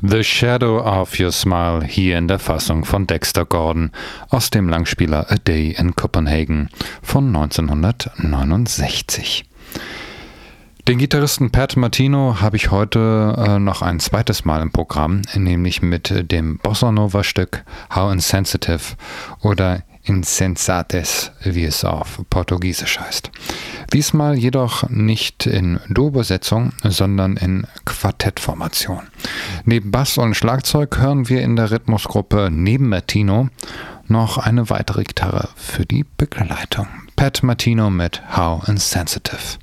The Shadow of Your Smile hier in der Fassung von Dexter Gordon aus dem Langspieler A Day in Copenhagen von 1969. Den Gitarristen Pat Martino habe ich heute noch ein zweites Mal im Programm, nämlich mit dem Bossa Nova Stück How Insensitive oder Insensates, wie es auf Portugiesisch heißt. Diesmal jedoch nicht in Do-Besetzung, sondern in Quartettformation. Neben Bass und Schlagzeug hören wir in der Rhythmusgruppe neben Martino noch eine weitere Gitarre für die Begleitung. Pat Martino mit How Insensitive.